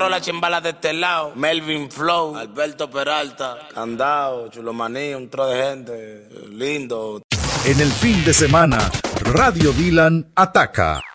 la chimbala de este lado, Melvin Flow, Alberto Peralta, Candao, Chulomaní, un tro de gente, lindo. En el fin de semana, Radio Dylan ataca.